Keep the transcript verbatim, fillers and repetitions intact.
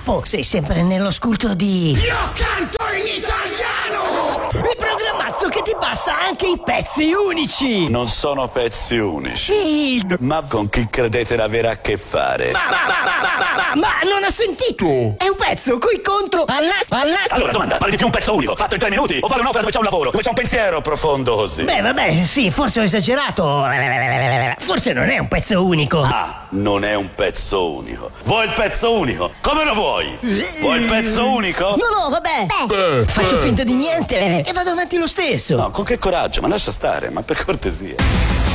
Pippo, sei sempre nello sculto di... Io canto in italiano! Il programmazzo che ti passa anche i pezzi unici! Non sono pezzi unici. Il... Ma con chi credete avere a che fare? Ma, ma, ma, ma, ma, ma, ma non ha sentito? È un pezzo coi contro all'as... all'as... Allora, domanda, fare di più un pezzo unico, fatto in tre minuti? O fare un'opera dove c'è un lavoro, dove c'è un pensiero profondo così? Beh, vabbè, sì, forse ho esagerato. Forse non è un pezzo unico. Ah, non è un pezzo unico. Vuoi il pezzo unico? Come lo vuoi? Vuoi il pezzo unico? No, no, vabbè. Beh, faccio finta di niente e vado avanti lo stesso. No, con che coraggio, ma lascia stare, ma per cortesia.